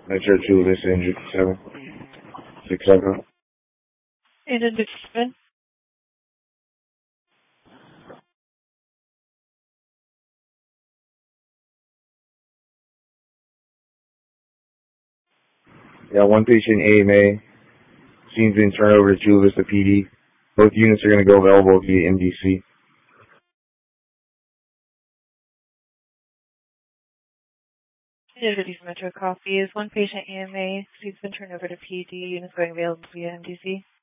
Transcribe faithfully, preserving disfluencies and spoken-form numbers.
Metro two, list injured seven. Six seven. Identification. Yeah, one patient A M A. Scene's been turned over to Julius, the P D. Both units are going to go available via M D C. Identities Metro copy is one patient A M A. He's been turned over to P D. Units going available via M D C.